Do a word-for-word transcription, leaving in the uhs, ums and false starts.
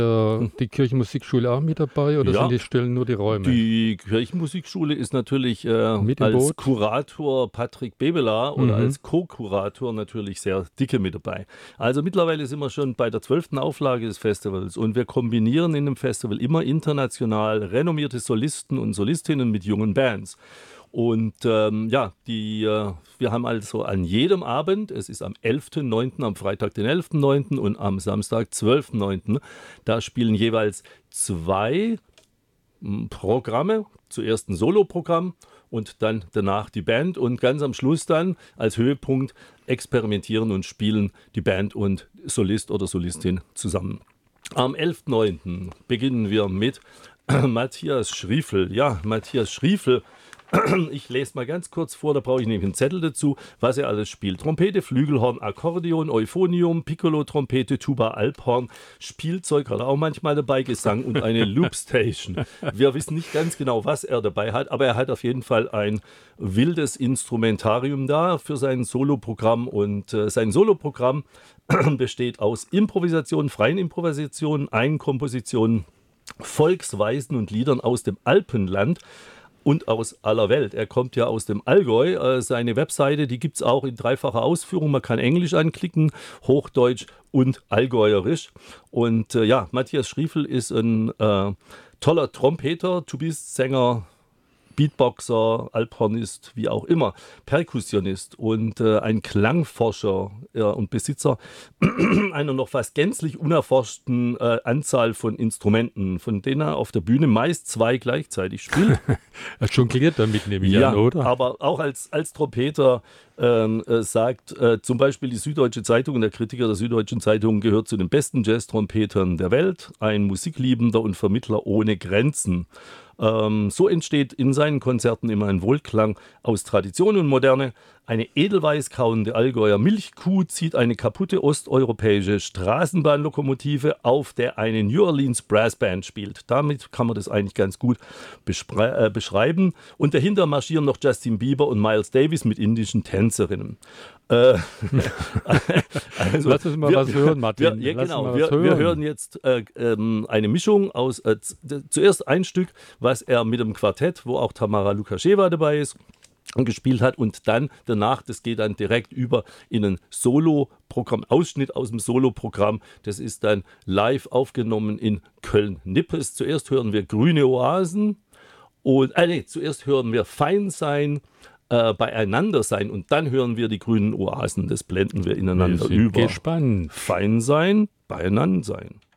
äh, die Kirchenmusikschule auch mit dabei oder Ja, sind die Stellen nur die Räume? die Kirchenmusikschule ist natürlich äh, Mit im als Boot? Kurator Patrick Bebela oder Mhm. als Co-Kurator natürlich sehr dicke mit dabei. Also mittlerweile sind wir schon bei der zwölften Auflage des Festivals und wir kombinieren in dem Festival immer international renommierte Solisten und Solistinnen mit jungen Bands. Und ähm, ja, die, äh, wir haben also an jedem Abend, es ist am elften neunten, am Freitag den elften neunten und am Samstag zwölften neunten, da spielen jeweils zwei m, Programme. Zuerst ein Soloprogramm und dann danach die Band und ganz am Schluss dann als Höhepunkt experimentieren und spielen die Band und Solist oder Solistin zusammen. Am elften neunten beginnen wir mit Matthias Schriefel. Ja, Matthias Schriefel. Ich lese mal ganz kurz vor, da brauche ich nämlich einen Zettel dazu, was er alles spielt. Trompete, Flügelhorn, Akkordeon, Euphonium, Piccolo, Trompete, Tuba, Alphorn, Spielzeug hat er auch manchmal dabei, Gesang und eine Loopstation. Wir wissen nicht ganz genau, was er dabei hat, aber er hat auf jeden Fall ein wildes Instrumentarium da für sein Soloprogramm und äh, sein Soloprogramm besteht aus Improvisationen, freien Improvisationen, Eigenkompositionen, Volksweisen und Liedern aus dem Alpenland und aus aller Welt. Er kommt ja aus dem Allgäu. Äh, seine Webseite, die gibt es auch in dreifacher Ausführung. Man kann Englisch anklicken, Hochdeutsch und Allgäuerisch. Und äh, ja, Matthias Schriefel ist ein äh, toller Trompeter, Tubist, Sänger, Beatboxer, Alphornist, wie auch immer, Perkussionist und äh, ein Klangforscher äh, und Besitzer einer noch fast gänzlich unerforschten äh, Anzahl von Instrumenten, von denen er auf der Bühne meist zwei gleichzeitig spielt. Er jongliert damit, nehme ich Ja, an, oder? aber auch als, als Trompeter ähm, äh, sagt äh, zum Beispiel die Süddeutsche Zeitung und der Kritiker der Süddeutschen Zeitung gehört zu den besten Jazz-Trompetern der Welt, ein Musikliebender und Vermittler ohne Grenzen. Ähm, so entsteht in seinen Konzerten immer ein Wohlklang aus Tradition und Moderne. Eine edelweiß kauende Allgäuer Milchkuh zieht eine kaputte osteuropäische Straßenbahnlokomotive, auf der eine New Orleans Brassband spielt. Damit kann man das eigentlich ganz gut äh, beschreiben. Und dahinter marschieren noch Justin Bieber und Miles Davis mit indischen Tänzerinnen. Äh, also, Lass uns mal wir, was hören, Martin. Wir, ja, Lass genau. mal Wir, was hören. wir hören jetzt äh, ähm, eine Mischung aus, äh, zuerst ein Stück, was er mit dem Quartett, wo auch Tamara Lukascheva dabei ist, gespielt hat und dann danach, das geht dann direkt über in ein Solo-Programm, Ausschnitt aus dem Solo-Programm, das ist dann live aufgenommen in Köln-Nippes. Zuerst hören wir Grüne Oasen und, äh, nee, zuerst hören wir Fein sein, äh, Beieinander sein und dann hören wir die Grünen Oasen, das blenden wir ineinander wir sind über. Gespannt. Fein sein, beieinander sein.